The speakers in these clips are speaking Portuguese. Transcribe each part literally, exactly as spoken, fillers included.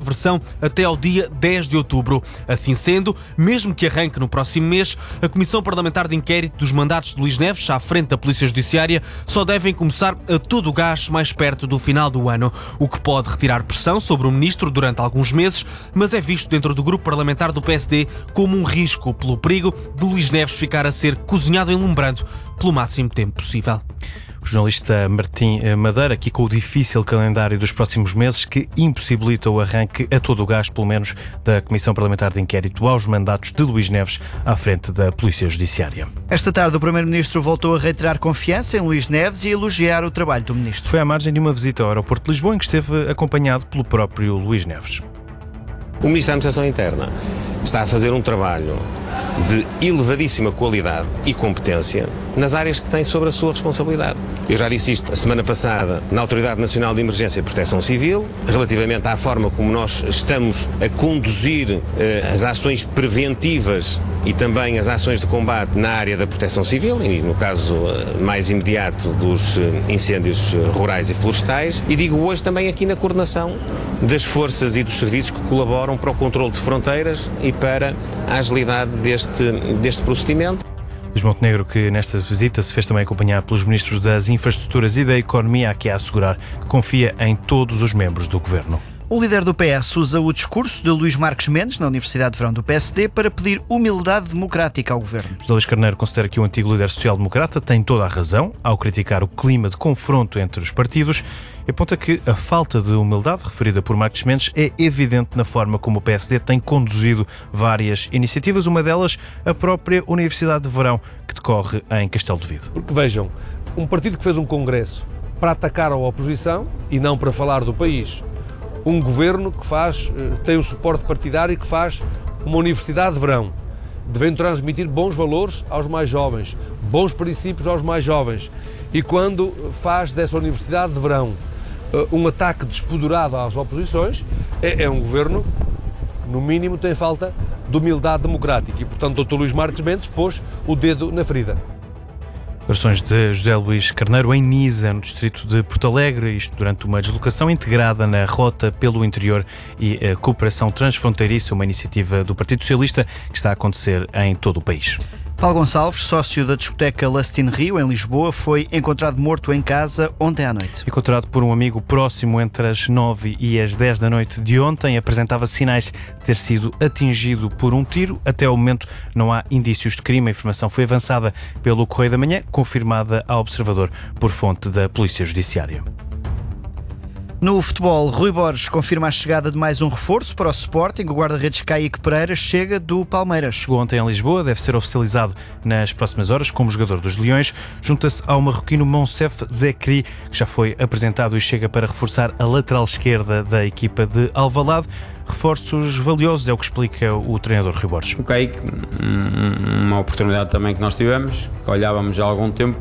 versão até ao dia dez de outubro. Assim sendo, mesmo que arranque no próximo mês, a Comissão Parlamentar de Inquérito dos mandatos de Luís Neves, à frente da Polícia Judiciária, só devem começar a todo o gás mais perto do final do ano, o que pode retirar pressão sobre o Ministro durante alguns meses, mas é visto dentro do grupo parlamentar do P S D como um risco pelo perigo de Luís Neves ficar a ser cozinhado em lumbrando pelo máximo tempo possível. O jornalista Martim Madeira, aqui com o difícil calendário dos próximos meses que impossibilita o arranque a todo o gás, pelo menos, da Comissão Parlamentar de Inquérito aos mandatos de Luís Neves à frente da Polícia Judiciária. Esta tarde o Primeiro-Ministro voltou a reiterar confiança em Luís Neves e elogiar o trabalho do Ministro. Foi à margem de uma visita ao aeroporto de Lisboa em que esteve acompanhado pelo próprio Luís Neves. O Ministro da Administração Interna está a fazer um trabalho de elevadíssima qualidade e competência nas áreas que tem sobre a sua responsabilidade. Eu já disse isto a semana passada na Autoridade Nacional de Emergência e Proteção Civil, relativamente à forma como nós estamos a conduzir eh, as ações preventivas e também as ações de combate na área da proteção civil, e no caso eh, mais imediato dos eh, incêndios rurais e florestais, e digo hoje também aqui na coordenação das forças e dos serviços que colaboram para o controle de fronteiras e para a agilidade deste, deste procedimento. Luís Montenegro, que nesta visita se fez também acompanhar pelos Ministros das Infraestruturas e da Economia, aqui a assegurar que confia em todos os membros do Governo. O líder do P S usa o discurso de Luís Marques Mendes, na Universidade de Verão do P S D, para pedir humildade democrática ao Governo. José Luís Carneiro considera que o antigo líder social-democrata tem toda a razão ao criticar o clima de confronto entre os partidos e aponta que a falta de humildade referida por Marques Mendes é evidente na forma como o P S D tem conduzido várias iniciativas, uma delas a própria Universidade de Verão, que decorre em Castelo de Vide. Porque vejam, um partido que fez um congresso para atacar a oposição e não para falar do país. Um governo que faz, tem um suporte partidário e que faz uma universidade de verão, devendo transmitir bons valores aos mais jovens, bons princípios aos mais jovens. E quando faz dessa universidade de verão um ataque despoderado às oposições, é, é um governo, no mínimo, tem falta de humildade democrática. E, portanto, o doutor Luís Marques Mendes pôs o dedo na ferida. Versões de José Luís Carneiro em Nisa, no distrito de Porto Alegre, isto durante uma deslocação integrada na Rota pelo Interior e a Cooperação Transfronteiriça, uma iniciativa do Partido Socialista que está a acontecer em todo o país. Paulo Gonçalves, sócio da discoteca Lustin Rio, em Lisboa, foi encontrado morto em casa ontem à noite. Encontrado por um amigo próximo entre as nove e as dez da noite de ontem, apresentava sinais de ter sido atingido por um tiro. Até ao momento não há indícios de crime. A informação foi avançada pelo Correio da Manhã, confirmada ao Observador por fonte da Polícia Judiciária. No futebol, Rui Borges confirma a chegada de mais um reforço para o Sporting. O guarda-redes Caíque Pereira chega do Palmeiras. Chegou ontem em Lisboa, deve ser oficializado nas próximas horas como jogador dos Leões. Junta-se ao marroquino Monsef Zekri, que já foi apresentado e chega para reforçar a lateral esquerda da equipa de Alvalade. Reforços valiosos, é o que explica o treinador Rui Borges. O Caíque, uma oportunidade também que nós tivemos, que olhávamos já há algum tempo.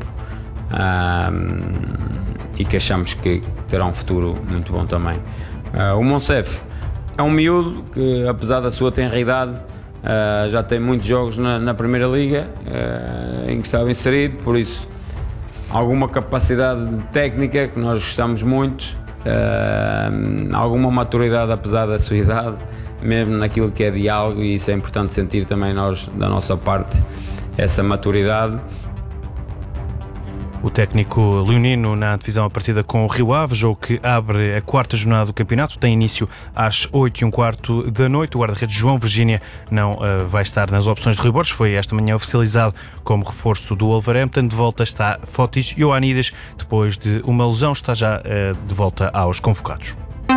Um, e que achamos que terá um futuro muito bom também. Uh, o Monsef é um miúdo que, apesar da sua tenra idade, uh, já tem muitos jogos na, na Primeira Liga uh, em que estava inserido, por isso alguma capacidade técnica que nós gostamos muito, uh, alguma maturidade apesar da sua idade, mesmo naquilo que é diálogo, e isso é importante sentir também nós, da nossa parte, essa maturidade. O técnico leonino na divisão a partida com o Rio Ave, jogo que abre a quarta jornada do campeonato, tem início às oito e um quarto da noite. O guarda-redes João Virgínia não uh, vai estar nas opções de Rui Borges, foi esta manhã oficializado como reforço do Wolverhampton. De volta está Fotis Ioannidis, depois de uma lesão está já uh, de volta aos convocados.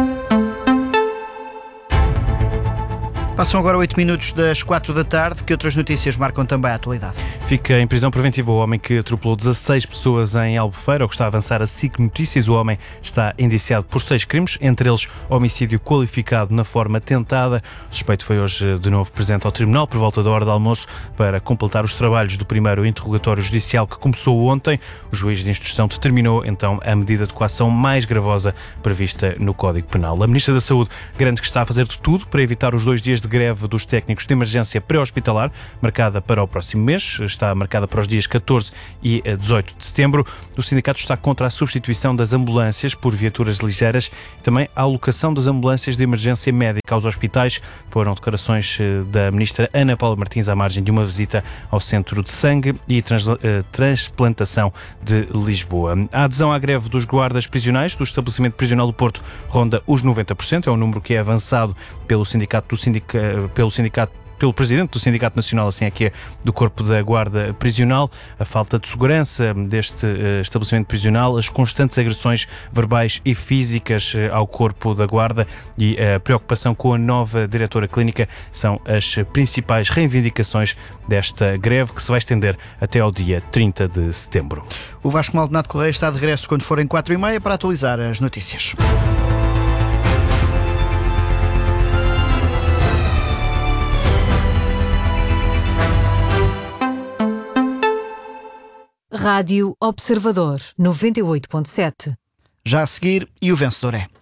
Passam agora oito minutos das quatro da tarde. Que outras notícias marcam também a atualidade? Fica em prisão preventiva o homem que atropelou dezasseis pessoas em Albufeira, o que está a avançar a S I C Notícias. O homem está indiciado por seis crimes, entre eles homicídio qualificado na forma tentada. O suspeito foi hoje de novo presente ao tribunal por volta da hora do almoço para completar os trabalhos do primeiro interrogatório judicial que começou ontem. O juiz de instrução determinou então a medida de coação mais gravosa prevista no Código Penal. A Ministra da Saúde garante que está a fazer de tudo para evitar os dois dias de greve dos técnicos de emergência pré-hospitalar, marcada para o próximo mês, está marcada para os dias catorze e dezoito de setembro. O sindicato está contra a substituição das ambulâncias por viaturas ligeiras e também a alocação das ambulâncias de emergência médica aos hospitais. Foram declarações da ministra Ana Paula Martins à margem de uma visita ao Centro de Sangue e Trans, eh, Transplantação de Lisboa. A adesão à greve dos guardas prisionais do estabelecimento prisional do Porto ronda os noventa por cento, é um número que é avançado pelo sindicato, do sindica, pelo sindicato pelo Presidente do Sindicato Nacional, assim é que é, do Corpo da Guarda Prisional. A falta de segurança deste uh, estabelecimento prisional, as constantes agressões verbais e físicas uh, ao Corpo da Guarda e a preocupação com a nova diretora clínica são as principais reivindicações desta greve, que se vai estender até ao dia trinta de setembro. O Vasco Maldonado Correia está de regresso quando forem quatro e meia para atualizar as notícias. Rádio Observador noventa e oito ponto sete. Já a seguir, e o vencedor é...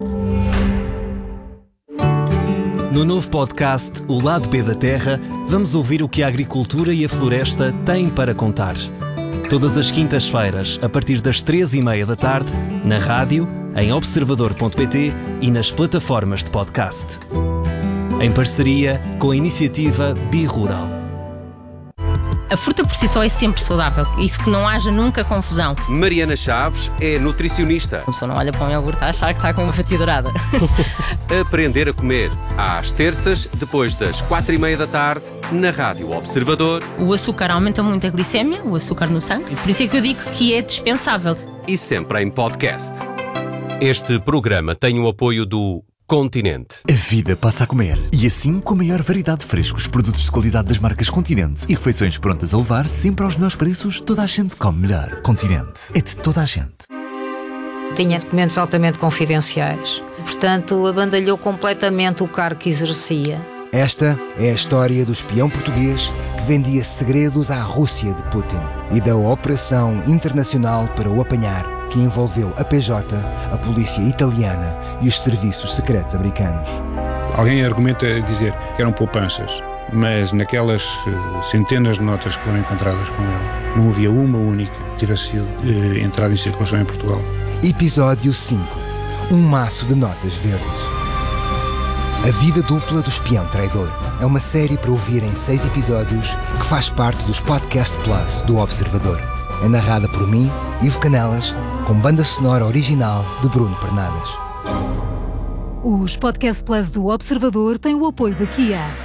No novo podcast O Lado B da Terra, vamos ouvir o que a agricultura e a floresta têm para contar. Todas as quintas-feiras, a partir das três e meia da tarde, na rádio, em observador ponto pt e nas plataformas de podcast. Em parceria com a iniciativa Bi-Rural. A fruta por si só é sempre saudável, isso que não haja nunca confusão. Mariana Chaves é nutricionista. A pessoa não olha para um iogurte a achar que está com uma fatia dourada. Aprender a comer, às terças, depois das quatro e meia da tarde, na Rádio Observador. O açúcar aumenta muito a glicémia, o açúcar no sangue, por isso é que eu digo que é dispensável. E sempre em podcast. Este programa tem o apoio do Continente. A vida passa a comer. E assim, com a maior variedade de frescos, produtos de qualidade das marcas Continente e refeições prontas a levar sempre aos melhores preços, toda a gente come melhor. Continente. É de toda a gente. Tinha documentos altamente confidenciais. Portanto, abandalhou completamente o cargo que exercia. Esta é a história do espião português que vendia segredos à Rússia de Putin e da operação internacional para o apanhar, que envolveu a P J, a polícia italiana e os serviços secretos americanos. Alguém argumenta dizer que eram poupanças, mas naquelas centenas de notas que foram encontradas com ele, não havia uma única que tivesse sido eh, entrada em circulação em Portugal. Episódio cinco. Um maço de notas verdes. A vida dupla do espião traidor é uma série para ouvir em seis episódios que faz parte dos Podcast Plus do Observador. É narrada por mim, Ivo Canelas, com banda sonora original de Bruno Pernadas. Os Podcast Plus do Observador têm o apoio da Kia.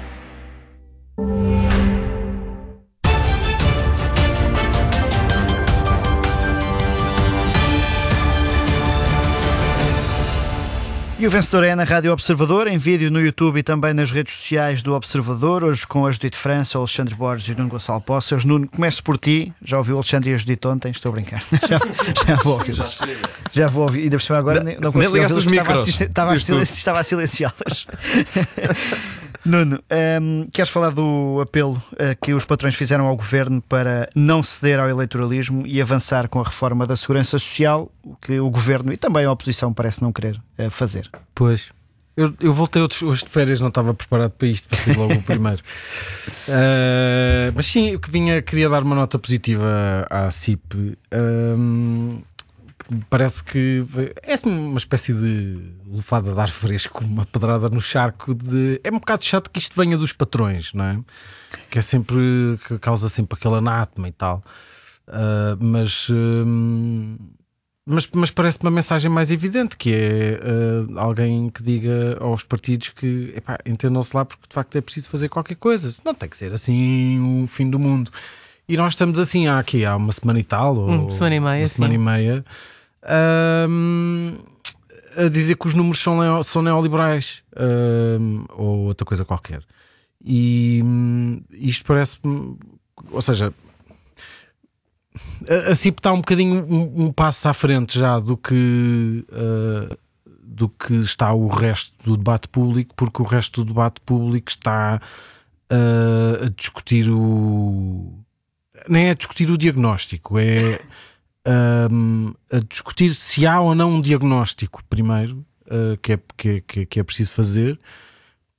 E o vencedor é na Rádio Observador, em vídeo no YouTube e também nas redes sociais do Observador, hoje com a Judite França, o Alexandre Borges e o Nuno Gonçalo Poças. Nuno, começo por ti, já ouviu o Alexandre e a Judite ontem, estou a brincar, já, já vou ouvir. Já, já vou ouvir, e ainda por cima agora não, não consegui ouvi-los, estava, a, estava, a silenci, estava a silenciá-las. Nuno, um, queres falar do apelo uh, que os patrões fizeram ao Governo para não ceder ao eleitoralismo e avançar com a reforma da Segurança Social, o que o Governo e também a oposição parece não querer uh, fazer? Pois, eu, eu voltei hoje de férias, não estava preparado para isto, para ser logo o primeiro. Uh, mas sim, eu que vinha, queria dar uma nota positiva à C I P. Um, Parece que é uma espécie de lufada de ar fresco, uma pedrada no charco de... É um bocado chato que isto venha dos patrões, não é? Que é sempre... que causa sempre aquele anátema e tal. Uh, mas, uh, mas... Mas parece-me uma mensagem mais evidente, que é uh, alguém que diga aos partidos que, epá, entendam-se lá porque de facto é preciso fazer qualquer coisa. Não tem que ser assim o fim do mundo. E nós estamos assim há, aqui, há uma semana e tal, ou uma semana e meia, uma semana e meia Um, a dizer que os números são, neo, são neoliberais, um, ou outra coisa qualquer. E um, isto parece-me, ou seja, a, a C I P está um bocadinho um, um passo à frente já do que, uh, do que está o resto do debate público, porque o resto do debate público está uh, a discutir o... nem é a discutir o diagnóstico, é Um, a discutir se há ou não um diagnóstico primeiro, uh, que, é, que, que, que é preciso fazer.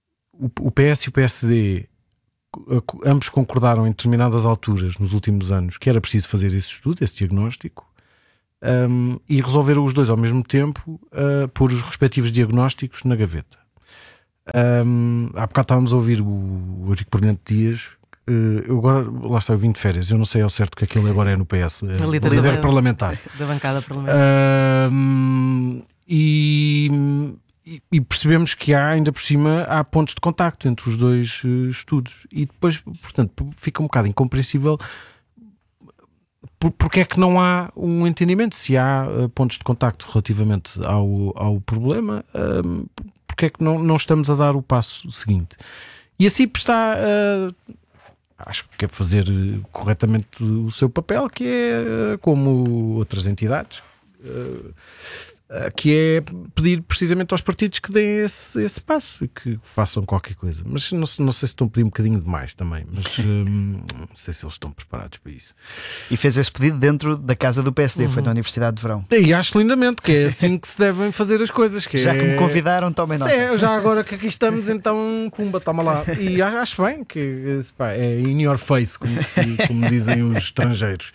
o, o P S e o P S D ambos concordaram em determinadas alturas nos últimos anos que era preciso fazer esse estudo, esse diagnóstico, um, e resolveram os dois ao mesmo tempo uh, pôr os respectivos diagnósticos na gaveta. Um, há bocado estávamos a ouvir o, o Eurico Brilhante Dias. Uh, eu agora, lá está, eu vim de férias, eu não sei ao certo o que é que ele agora é no P S, é líder, líder parlamentar da bancada parlamentar. Uh, e, e percebemos que há, ainda por cima, há pontos de contacto entre os dois uh, estudos, e depois, portanto, fica um bocado incompreensível por, porque é que não há um entendimento. Se há uh, pontos de contacto relativamente ao, ao problema, uh, porque é que não, não estamos a dar o passo seguinte? E a C I P está, uh, acho que quer fazer corretamente o seu papel, que é uh, como outras entidades, uh, que é pedir precisamente aos partidos que deem esse, esse passo e que façam qualquer coisa. Mas não, não sei se estão a pedir um bocadinho demais também, mas hum, não sei se eles estão preparados para isso. E fez esse pedido dentro da casa do P S D, uhum. Foi na Universidade de Verão. E acho lindamente que é assim que se devem fazer as coisas. Que já é... que me convidaram, tomem nota. É, já agora que aqui estamos, então, pumba, toma lá. E acho bem que pá, é in your face, como, como dizem os estrangeiros.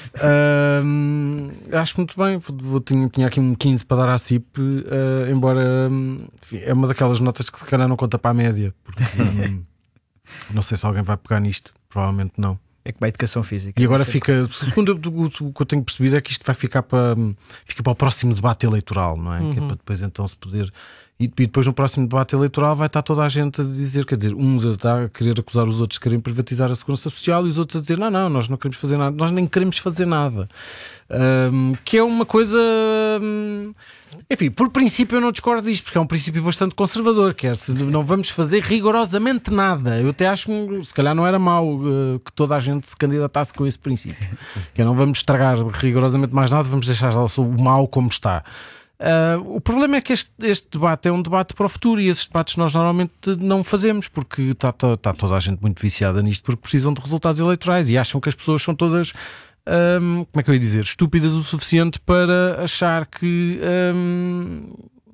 Hum, acho muito bem. Vou, tinha, tinha aqui um quinze para dar à C I P, uh, embora enfim, é uma daquelas notas que se calhar não conta para a média, porque um, não sei se alguém vai pegar nisto, provavelmente não. É como a educação física. E agora fica, segundo o, o que eu tenho percebido, é que isto vai ficar para, fica para o próximo debate eleitoral, não é? Uhum. Que é para depois então se poder. E depois no próximo debate eleitoral vai estar toda a gente a dizer, quer dizer, uns a querer acusar os outros de querem privatizar a segurança social e os outros a dizer, não, não, nós não queremos fazer nada, nós nem queremos fazer nada. Um, que é uma coisa... Um, enfim, por princípio eu não discordo disto, porque é um princípio bastante conservador, que é, se não vamos fazer rigorosamente nada. Eu até acho que se calhar não era mau uh, que toda a gente se candidatasse com esse princípio. Que é, não vamos estragar rigorosamente mais nada, vamos deixar o mal como está. Uh, o problema é que este, este debate é um debate para o futuro e esses debates nós normalmente não fazemos porque está, está, está toda a gente muito viciada nisto porque precisam de resultados eleitorais e acham que as pessoas são todas, um, como é que eu ia dizer, estúpidas o suficiente para achar que, um,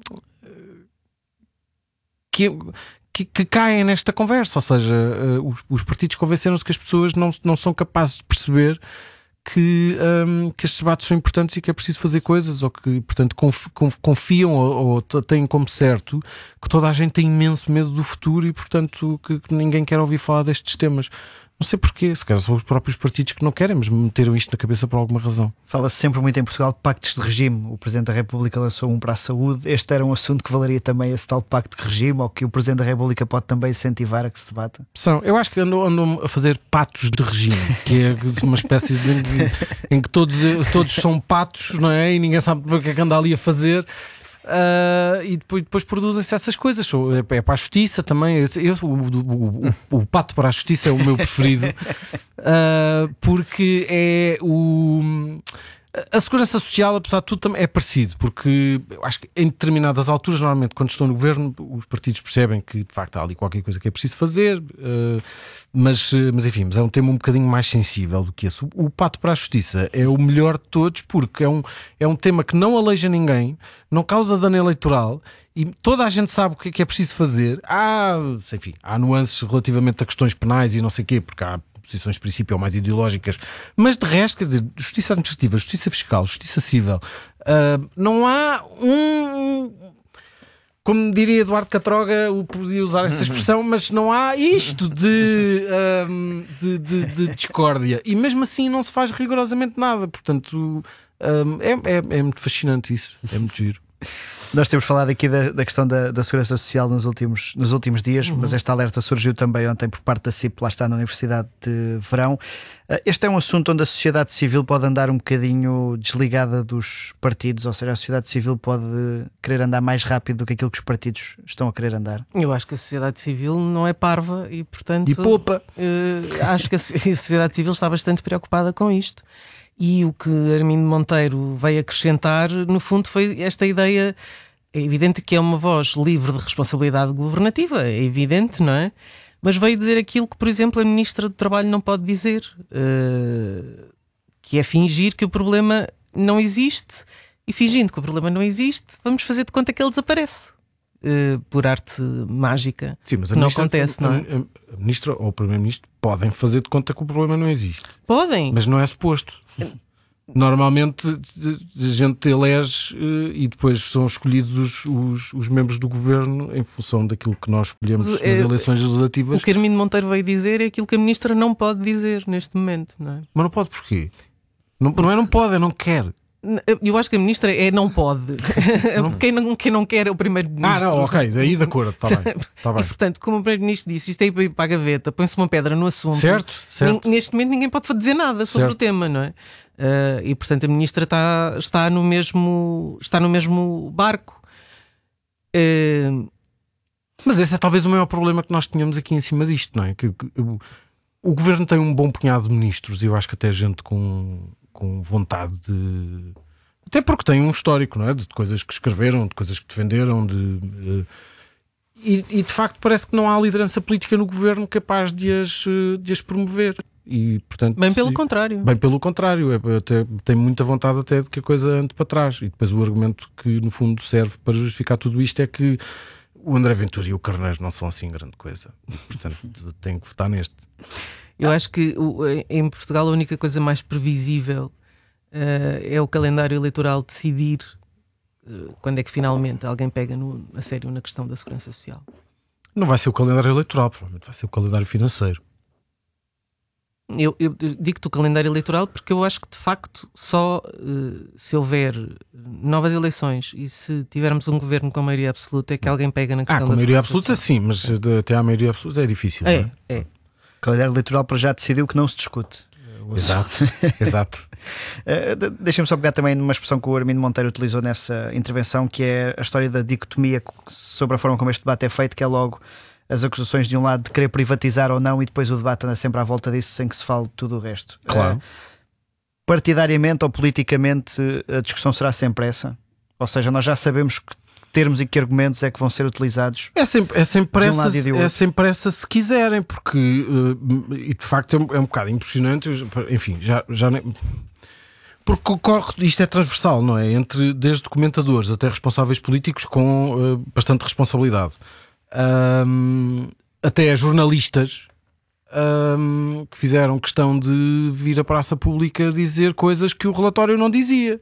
que, que, que caem nesta conversa. Ou seja, uh, os, os partidos convenceram-se que as pessoas não, não são capazes de perceber Que, um, que estes debates são importantes e que é preciso fazer coisas, ou que, portanto, confiam ou, ou têm como certo que toda a gente tem imenso medo do futuro e, portanto, que, que ninguém quer ouvir falar destes temas. Não sei porquê, se calhar são os próprios partidos que não querem, mas meteram isto na cabeça por alguma razão. Fala-se sempre muito em Portugal de pactos de regime. O Presidente da República lançou um para a saúde. Este era um assunto que valeria também esse tal pacto de regime, ou que o Presidente da República pode também incentivar a que se debata? São, eu acho que andam, andam a fazer patos de regime, que é uma espécie de em, em que todos, todos são patos, não é? E ninguém sabe o que é que anda ali a fazer. Uh, e depois, depois produzem-se essas coisas. É, é para a justiça também. Eu, o, o, o, o pato para a justiça é o meu preferido, uh, porque é o. A segurança social, apesar de tudo, também é parecido, porque eu acho que em determinadas alturas, normalmente quando estão no governo, os partidos percebem que de facto há ali qualquer coisa que é preciso fazer, uh, mas, mas enfim, mas é um tema um bocadinho mais sensível do que esse. O, o Pato para a Justiça é o melhor de todos, porque é um, é um tema que não aleija ninguém, não causa dano eleitoral e toda a gente sabe o que é que é preciso fazer. Há, enfim, há nuances relativamente a questões penais e não sei o quê, porque há posições de princípio ou mais ideológicas, mas de resto, quer dizer, justiça administrativa, justiça fiscal, justiça civil, uh, não há um, como diria Eduardo Catroga, eu podia usar essa expressão, mas não há isto de, um, de, de, de discórdia, e mesmo assim não se faz rigorosamente nada, portanto um, é, é, é muito fascinante isso, é muito giro. Nós temos falado aqui da, da questão da, da segurança social nos últimos, nos últimos dias, uhum. mas esta alerta surgiu também ontem por parte da C I P, lá está na Universidade de Verão. Este é um assunto onde a sociedade civil pode andar um bocadinho desligada dos partidos, ou seja, a sociedade civil pode querer andar mais rápido do que aquilo que os partidos estão a querer andar. Eu acho que a sociedade civil não é parva e, portanto... E poupa! Uh, acho que a sociedade civil está bastante preocupada com isto. E o que Armindo Monteiro veio acrescentar, no fundo, foi esta ideia. É evidente que é uma voz livre de responsabilidade governativa, é evidente, não é? Mas veio dizer aquilo que, por exemplo, a Ministra do Trabalho não pode dizer, uh, que é fingir que o problema não existe, e fingindo que o problema não existe, vamos fazer de conta que ele desaparece. uh, por arte mágica. Sim, mas a que não ministra, acontece, não é? A, a ministra ou o primeiro-ministro podem fazer de conta que o problema não existe. Podem. Mas não é suposto. Normalmente a gente elege uh, e depois são escolhidos os, os, os membros do governo em função daquilo que nós escolhemos nas é, eleições legislativas. O que Armindo Monteiro veio dizer é aquilo que a ministra não pode dizer neste momento, não é? Mas não pode porquê? Não, não é não pode, é não quer. Eu acho que a ministra é não pode. Não. Quem, não, quem não quer é o primeiro-ministro. Ah, não, ok, daí de acordo, está bem, tá bem. E portanto, como o primeiro-ministro disse, isto é para ir para a gaveta, põe-se uma pedra no assunto. Certo, certo. Neste momento ninguém pode dizer nada sobre certo. o tema, não é? Uh, e portanto a ministra está, está, no, mesmo, está no mesmo barco. Uh... Mas esse é talvez o maior problema que nós tínhamos aqui em cima disto, não é? Que, que, o, o governo tem um bom punhado de ministros e eu acho que até gente com, com vontade de... Até porque tem um histórico, não é? De coisas que escreveram, de coisas que defenderam, de... de... E, e de facto parece que não há liderança política no governo capaz de as, de as promover. E, portanto, bem pelo se, contrário. Bem pelo contrário. É, até, tenho muita vontade até de que a coisa ande para trás. E depois o argumento que no fundo serve para justificar tudo isto é que o André Ventura e o Carneiro não são assim grande coisa. E, portanto, tenho que votar neste. Eu acho que o, em Portugal a única coisa mais previsível uh, é o calendário eleitoral decidir uh, quando é que finalmente alguém pega no, a sério na questão da segurança social. Não vai ser o calendário eleitoral, provavelmente vai ser o calendário financeiro. Eu, eu digo-te o calendário eleitoral porque eu acho que de facto só uh, se houver novas eleições e se tivermos um governo com maioria absoluta é que alguém pega na questão ah, com da maioria absoluta social. Sim, mas é. até à maioria absoluta é difícil. É, não é. é? O calendário eleitoral para já decidiu que não se discute. Exato, exato. Uh, Deixem-me só pegar também numa expressão que o Armindo Monteiro utilizou nessa intervenção, que é a história da dicotomia sobre a forma como este debate é feito, que é logo as acusações de um lado de querer privatizar ou não e depois o debate anda sempre à volta disso sem que se fale de tudo o resto. Claro. Uh, partidariamente ou politicamente a discussão será sempre essa? Ou seja, nós já sabemos que termos e que argumentos é que vão ser utilizados. É sempre, é sempre, um essa, é sempre essa se quiserem, porque uh, e de facto é um, é um bocado impressionante, enfim, já, já nem... Porque ocorre, isto é transversal, não é? Entre desde documentadores até responsáveis políticos com uh, bastante responsabilidade. Um, até jornalistas um, que fizeram questão de vir à praça pública dizer coisas que o relatório não dizia.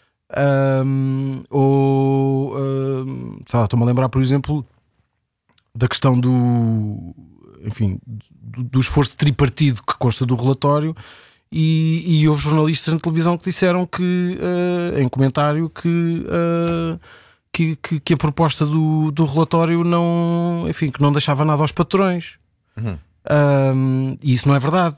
Um, ou um, sei lá, estou-me a lembrar, por exemplo, da questão do, enfim, do, do esforço tripartido que consta do relatório. E, e houve jornalistas na televisão que disseram que, uh, em comentário, que, uh, que, que, que a proposta do, do relatório não, enfim, que não deixava nada aos patrões. Uhum. Um, e isso não é verdade.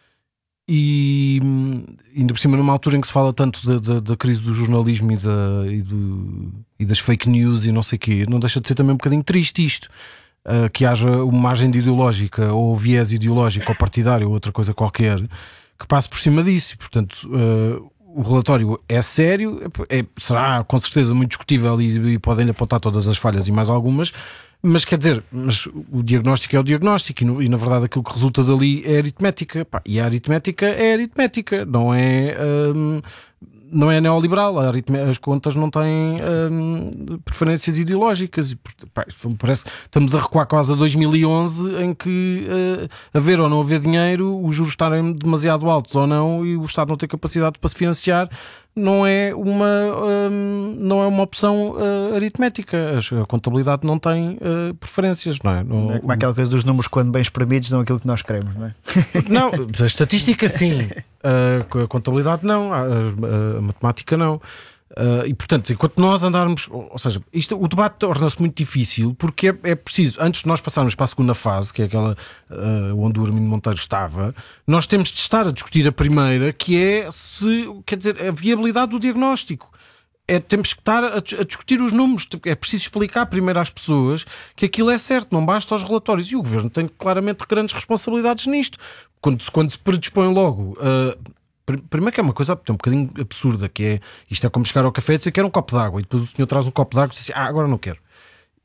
E ainda por cima, numa altura em que se fala tanto da, da, da crise do jornalismo e, da, e, do, e das fake news e não sei o quê, não deixa de ser também um bocadinho triste isto. Uh, que haja uma agenda ideológica ou viés ideológico ou partidário ou outra coisa qualquer que passe por cima disso. E, portanto, uh, o relatório é sério, é, será com certeza muito discutível e, e podem-lhe apontar todas as falhas e mais algumas, mas quer dizer, mas o diagnóstico é o diagnóstico e, no, e na verdade aquilo que resulta dali é aritmética. Pá, e a aritmética é aritmética, não é, um, não é neoliberal. A aritme, as contas não têm um, preferências ideológicas. E, pá, parece que estamos a recuar quase a dois mil e onze, em que uh, haver ou não haver dinheiro, os juros estarem demasiado altos ou não e o Estado não ter capacidade para se financiar, não é uma, um, não é uma opção uh, aritmética. A contabilidade não tem uh, preferências, não é? Não, é como aquela coisa dos números quando bem espremidos, não aquilo que nós queremos, não é? Não, a estatística sim, uh, a contabilidade não, a, a, a matemática não. Uh, e portanto, enquanto nós andarmos, ou, ou seja, isto, o debate torna-se muito difícil porque é, é preciso, antes de nós passarmos para a segunda fase, que é aquela uh, onde o Armindo Monteiro estava, nós temos de estar a discutir a primeira, que é se, quer dizer, a viabilidade do diagnóstico. É, temos que estar a, a discutir os números, é preciso explicar primeiro às pessoas que aquilo é certo, não basta aos relatórios, e o Governo tem claramente grandes responsabilidades nisto. Quando, quando se predispõe logo uh, primeiro que é uma coisa um bocadinho absurda, que é, isto é como chegar ao café e dizer que quer um copo de água e depois o senhor traz um copo de água e diz assim, ah, agora não quero.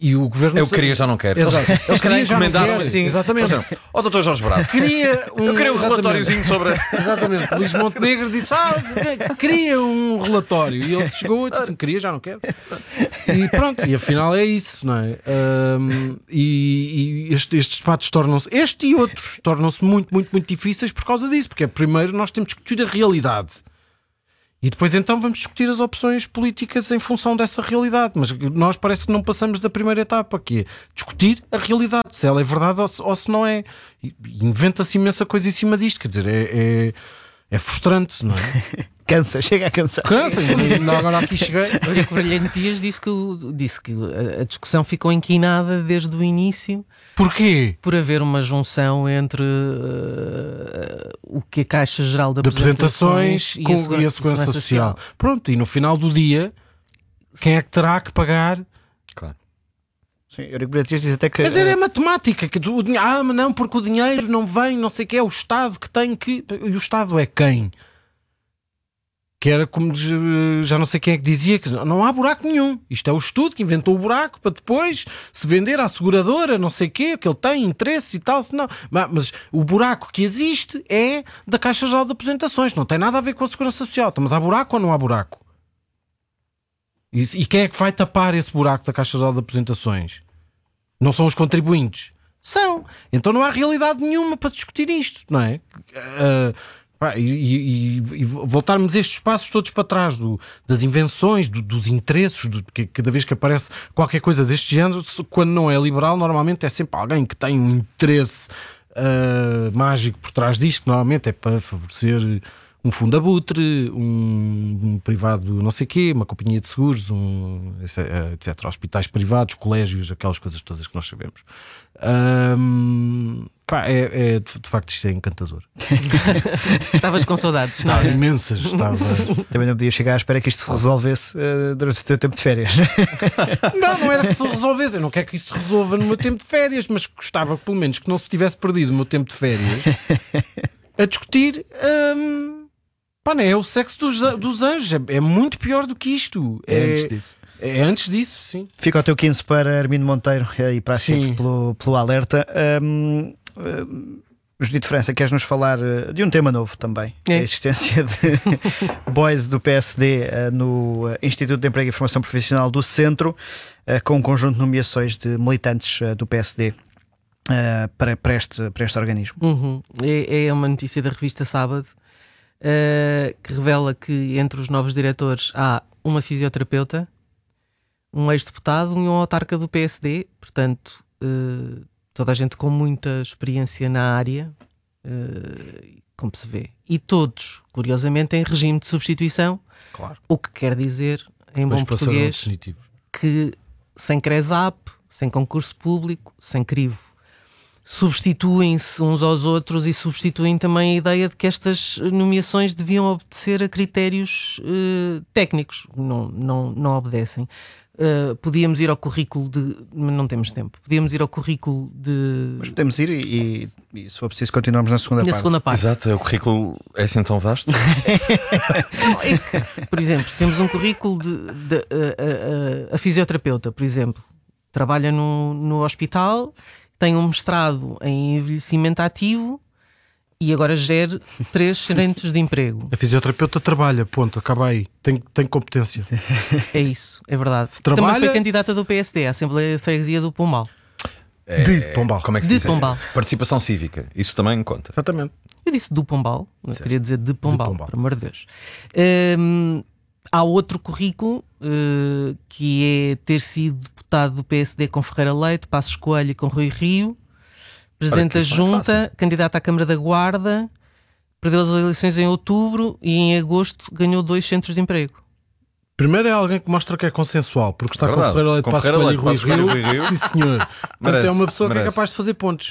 E o governo... Eu queria, já não quero. Exato. Eles, eles queriam encomendaram assim. Exatamente. Ó oh, doutor Jorge Bravo, Queria um, eu queria um relatóriozinho sobre... Exatamente. Luís Montenegro disse, ah, queria um relatório. E ele chegou e disse assim, queria, já não quero. E pronto, e afinal é isso, não é? Um, e e este, estes debates tornam-se, este e outros, tornam-se muito, muito, muito difíceis por causa disso. Porque primeiro nós temos que discutir a realidade. E depois então vamos discutir as opções políticas em função dessa realidade. Mas nós parece que não passamos da primeira etapa, que é discutir a realidade, se ela é verdade ou se, ou se não é. E inventa-se imensa coisa em cima disto, quer dizer, é, é, é frustrante, não é? Cansa, chega a cansar. Cansa, não, agora aqui cheguei. Olha que o Brilhante Dias disse que, o, disse que a, a discussão ficou inquinada desde o início. Porquê? Por haver uma junção entre uh, o que a Caixa Geral de Apresentações, Apresentações com, e, a e a Segurança Social. Social. Pronto, e no final do dia, quem é que terá que pagar? Claro. Sim, Eurico Brilhante diz até que... Mas é matemática. Que o dinheiro, ah, mas não, porque o dinheiro não vem, não sei o que, é o Estado que tem que... E o Estado é quem? Que era como já não sei quem é que dizia que não há buraco nenhum. Isto é o estudo que inventou o buraco para depois se vender à seguradora, não sei o quê, que ele tem interesse e tal. Não. Mas o buraco que existe é da Caixa Geral de Apresentações. Não tem nada a ver com a Segurança Social. Mas há buraco ou não há buraco? E, e quem é que vai tapar esse buraco da Caixa Geral de Apresentações? Não são os contribuintes? São. Então não há realidade nenhuma para discutir isto, não é? Uh, E, e, e voltarmos estes passos todos para trás do, das invenções, do, dos interesses, do, que cada vez que aparece qualquer coisa deste género, quando não é liberal, normalmente é sempre alguém que tem um interesse uh, mágico por trás disto, que normalmente é para favorecer um fundo abutre, um, um privado não sei quê, uma companhia de seguros, um, etcétera. Hospitais privados, colégios, aquelas coisas todas que nós sabemos. Um, pá, é, é, de, de facto isto é encantador. Estavas com saudades, não? Estava imensas. Estava... Também não podia chegar à espera que isto se resolvesse uh, durante o teu tempo de férias. Não, não era que se resolvesse. Eu não quero que isso se resolva no meu tempo de férias, mas gostava pelo menos que não se tivesse perdido o meu tempo de férias a discutir. Um... Pá, não é o sexo dos, dos anjos, é, é muito pior do que isto. É, é antes disso. É antes disso, sim. Fica o teu quinze para Armindo Monteiro e para sempre pelo, pelo alerta. Um, um, Judite França, queres-nos falar de um tema novo também? É. A existência de boys do P S D uh, no Instituto de Emprego e Formação Profissional do Centro, uh, com um conjunto de nomeações de militantes uh, do P S D uh, para, para, este, para este organismo. Uhum. É, é uma notícia da revista Sábado. Uh, que revela que entre os novos diretores há uma fisioterapeuta, um ex-deputado e um autarca do P S D, portanto uh, toda a gente com muita experiência na área, uh, como se vê, e todos, curiosamente, em regime de substituição, claro. O que quer dizer, em Depois bom português, que sem CRESAP, sem concurso público, sem crivo, substituem-se uns aos outros e substituem também a ideia de que estas nomeações deviam obedecer a critérios uh, técnicos. Não, não, não obedecem. Uh, podíamos ir ao currículo de... Não temos tempo. Podíamos ir ao currículo de... Mas podemos ir e, e, e se for preciso, continuamos na segunda na parte. Segunda parte. Exato, o currículo é assim tão vasto. Não, é que, por exemplo, temos um currículo de... de uh, uh, a fisioterapeuta, por exemplo, trabalha no, no hospital... tem um mestrado em envelhecimento ativo e agora gera três gerentes de emprego. A fisioterapeuta trabalha, ponto, acaba aí. Tem, tem competência. É isso, é verdade. Se trabalha... Também foi candidata do P S D à Assembleia de Freguesia do Pombal. É, de Pombal. Como é que se de diz? Pombal. Participação cívica, isso também conta. Exatamente. Eu disse do Pombal, não queria dizer de Pombal, de Pombal. por amor de Deus. Hum, há outro currículo uh, que é ter sido deputado do P S D com Ferreira Leite, Passos Coelho e com Rui Rio, presidente da Junta, candidato à Câmara da Guarda, perdeu as eleições em outubro e em agosto ganhou dois centros de emprego. Primeiro é alguém que mostra que é consensual, porque está Verdade. com Ferreira Leite, Com Passos Ferreira Coelho e Leite, Rui Passos Rio. Coelho e Rui Rio. Sim, senhor. Portanto, Merece, é uma pessoa merece. que é capaz de fazer pontos.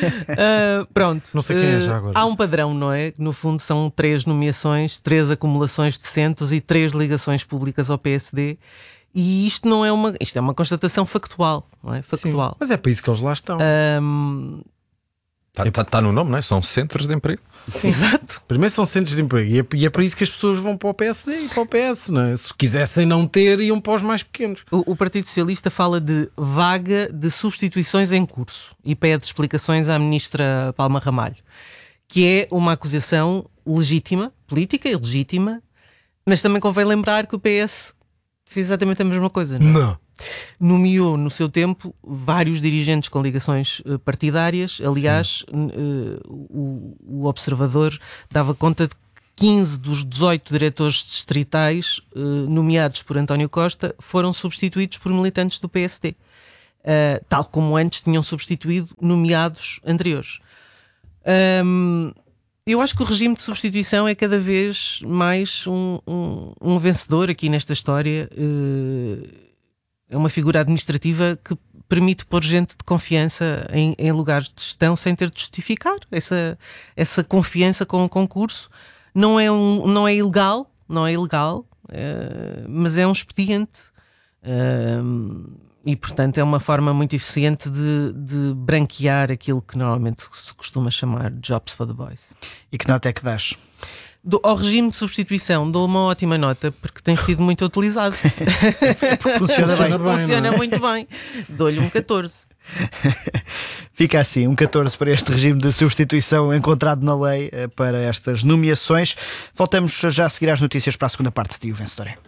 Uh, pronto. Não sei quem é já Uh, agora. há um padrão, não é? No fundo são três nomeações, três acumulações de centros e três ligações públicas ao P S D. E isto não é uma... Isto é uma constatação factual, não é? Factual. Sim, mas é para isso que eles lá estão. Um, Está tá, tá no nome, não é? São centros de emprego. Sim. Exato. Primeiro são centros de emprego e é, e é para isso que as pessoas vão para o P S D e para o P S, não é? Se quisessem não ter, iam para os mais pequenos. O, o Partido Socialista fala de vaga de substituições em curso e pede explicações à ministra Palma Ramalho, que é uma acusação legítima, política e legítima, mas também convém lembrar que o P S fez exatamente a mesma coisa, não é? Não. Nomeou no seu tempo vários dirigentes com ligações uh, partidárias. Aliás, uh, o, o Observador dava conta de quinze dos dezoito diretores distritais uh, nomeados por António Costa foram substituídos por militantes do P S D, uh, tal como antes tinham substituído nomeados anteriores. Um, eu acho que o regime de substituição é cada vez mais um, um, um vencedor aqui nesta história. Uh, É uma figura administrativa que permite pôr gente de confiança em, em lugares de gestão sem ter de justificar essa, essa confiança com o concurso. Não é, um, não é ilegal, não é ilegal, uh, mas é um expediente. Uh, e, portanto, é uma forma muito eficiente de, de branquear aquilo que normalmente se costuma chamar de jobs for the boys. E que nota é que dás? Do, ao regime de substituição dou uma ótima nota porque tem sido muito utilizado. Porque funciona bem. Funciona bem, muito bem. Dou-lhe um catorze. Fica assim, um catorze para este regime de substituição encontrado na lei para estas nomeações. Voltamos já a seguir às notícias para a segunda parte de O Vencedor é.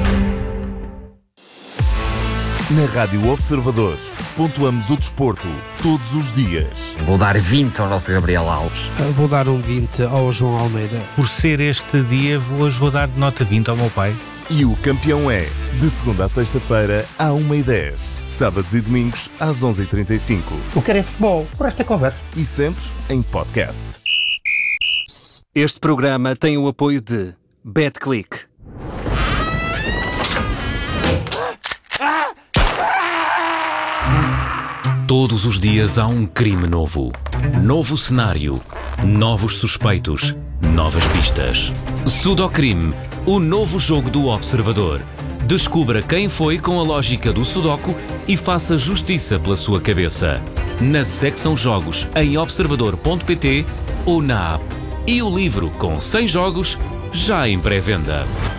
Na Rádio Observador, pontuamos o desporto todos os dias. Vou dar vinte ao nosso Gabriel Alves. Vou dar um vinte ao João Almeida. Por ser este dia, hoje vou dar nota vinte ao meu pai. E o campeão é, de segunda a sexta-feira, à uma e dez. Sábados e domingos, às onze e trinta e cinco. O que é futebol, por esta conversa. E sempre em podcast. Este programa tem o apoio de BetClick. Todos os dias há um crime novo. Novo cenário. Novos suspeitos. Novas pistas. Sudocrime, o novo jogo do Observador. Descubra quem foi com a lógica do Sudoku e faça justiça pela sua cabeça. Na secção Jogos em observador ponto pt ou na app. E o livro com cem jogos já em pré-venda.